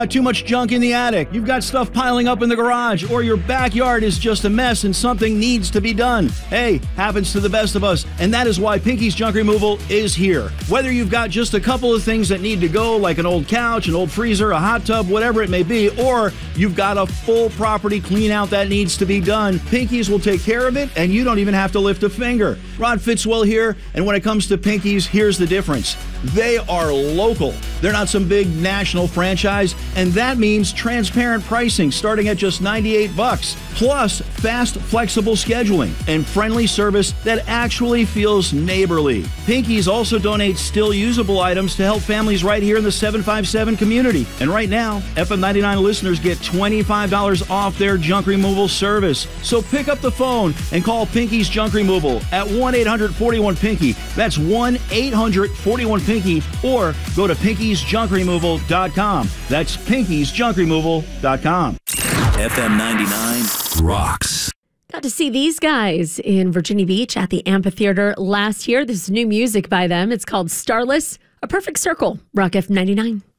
Too much junk in the attic, you've got stuff piling up in the garage, or your backyard is just a mess and something needs to be done. Hey, happens to the best of us, and that is why Pinky's Junk Removal is here. Whether you've got just a couple of things that need to go, like an old couch, an old freezer, a hot tub, whatever it may be, or you've got a full property clean out that needs to be done, Pinky's will take care of it, and you don't even have to lift a finger. Rod Fitzwell here, and when it comes to Pinky's, here's the difference. They are local. They're not some big national franchise, and that means transparent pricing starting at just $98, plus fast, flexible scheduling and friendly service that actually feels neighborly. Pinky's also donates still usable items to help families right here in the 757 community. And right now, FM 99 listeners get $25 off their junk removal service. So pick up the phone and call Pinky's Junk Removal at 1-800-41-PINKY. That's 1-800-41-PINKY, or go to pinkysjunkremoval.com. That's pinkysjunkremoval.com. FM 99 rocks. Got to see these guys in Virginia Beach at the amphitheater last year. This is new music by them. It's called Starless, A Perfect Circle. Rock F 99.